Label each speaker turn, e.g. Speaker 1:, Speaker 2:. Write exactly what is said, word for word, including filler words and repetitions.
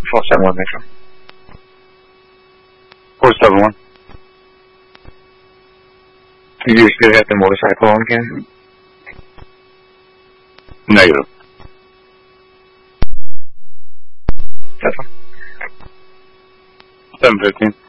Speaker 1: four seven one, make sure. four seven one. Did you still have the motorcycle on again? Negative. That's one. seven fifteen.